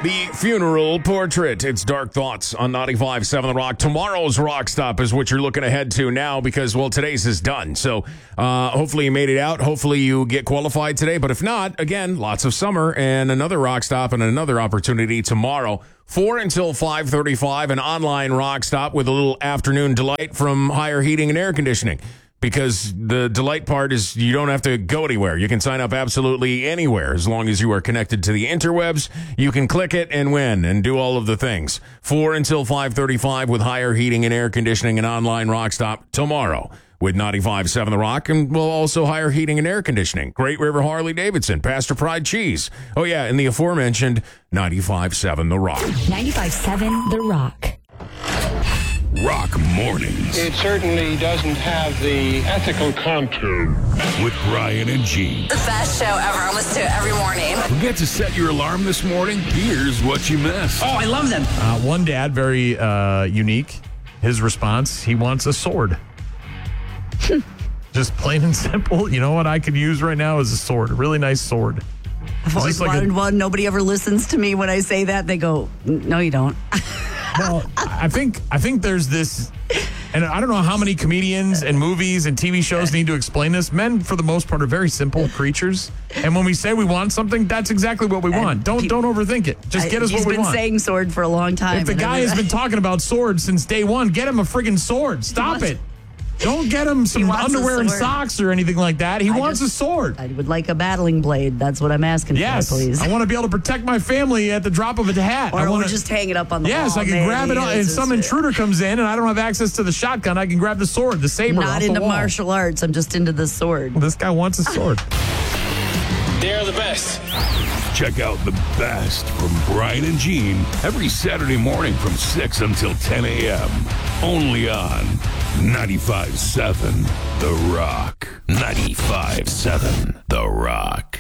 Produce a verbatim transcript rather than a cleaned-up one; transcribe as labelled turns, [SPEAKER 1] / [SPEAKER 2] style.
[SPEAKER 1] The Funeral Portrait. It's Dark Thoughts on ninety-five point seven The Rock. Tomorrow's Rock Stop is what you're looking ahead to now because, well, today's is done. So uh, hopefully you made it out. Hopefully you get qualified today. But if not, again, lots of summer and another Rock Stop and another opportunity tomorrow. four until five thirty-five, an online Rock Stop with a little afternoon delight from Higher Heating and Air Conditioning. Because the delight part is you don't have to go anywhere. You can sign up absolutely anywhere as long as you are connected to the interwebs. You can click it and win and do all of the things. four until five thirty-five with Higher Heating and Air Conditioning and online Rock Stop tomorrow with ninety-five point seven The Rock and well, also Higher Heating and Air Conditioning. Great River Harley Davidson, Pastor Pride Cheese. Oh, yeah, and the aforementioned ninety-five point seven The Rock.
[SPEAKER 2] ninety-five point seven The Rock.
[SPEAKER 3] Rock Mornings.
[SPEAKER 4] It certainly doesn't have the ethical contour.
[SPEAKER 3] With Brian and Gene.
[SPEAKER 5] The best show ever. I listen to it every morning.
[SPEAKER 3] Forget to set your alarm this morning? Here's what you missed.
[SPEAKER 6] Oh, I love them.
[SPEAKER 7] Uh, one dad, very uh, unique. His response, he wants a sword. Just plain and simple. You know what I could use right now is a sword. A really nice sword.
[SPEAKER 8] I've always
[SPEAKER 7] like
[SPEAKER 8] wanted
[SPEAKER 7] a-
[SPEAKER 8] one. Nobody ever listens to me when I say that. They go, no, you don't.
[SPEAKER 7] Well, I think I think there's this, and I don't know how many comedians and movies and T V shows need to explain this. Men, for the most part, are very simple creatures, and when we say we want something, that's exactly what we want. Don't
[SPEAKER 8] pe-
[SPEAKER 7] don't overthink it. Just get us
[SPEAKER 8] He's
[SPEAKER 7] what we
[SPEAKER 8] been
[SPEAKER 7] want.
[SPEAKER 8] saying sword for a long time.
[SPEAKER 7] If the
[SPEAKER 8] and
[SPEAKER 7] guy has been talking about swords since day one, get him a friggin' sword. Stop
[SPEAKER 8] wants-
[SPEAKER 7] it. Don't get him some
[SPEAKER 8] wants a
[SPEAKER 7] underwear and
[SPEAKER 8] sword.
[SPEAKER 7] socks or anything like that. He
[SPEAKER 8] I
[SPEAKER 7] wants
[SPEAKER 8] just-
[SPEAKER 7] a sword.
[SPEAKER 8] I would like a battling blade. That's what I'm asking
[SPEAKER 7] Yes,
[SPEAKER 8] for, please.
[SPEAKER 7] I want to be able to protect my family at the drop of a hat.
[SPEAKER 8] or
[SPEAKER 7] I
[SPEAKER 8] or
[SPEAKER 7] want
[SPEAKER 8] just hang it up on the
[SPEAKER 7] Yes,
[SPEAKER 8] wall.
[SPEAKER 7] I can
[SPEAKER 8] maybe.
[SPEAKER 7] grab it on, and
[SPEAKER 8] It's
[SPEAKER 7] some
[SPEAKER 8] just-
[SPEAKER 7] intruder comes in and I don't have access to the shotgun. I can grab the sword, the saber off
[SPEAKER 8] Not
[SPEAKER 7] the
[SPEAKER 8] into
[SPEAKER 7] wall.
[SPEAKER 8] martial arts. I'm just into the sword.
[SPEAKER 7] This guy wants a sword.
[SPEAKER 4] They're the best.
[SPEAKER 3] Check out the best from Brian and Gene every Saturday morning from six until ten a.m. Only on ninety-five point seven The Rock. ninety-five point seven The Rock.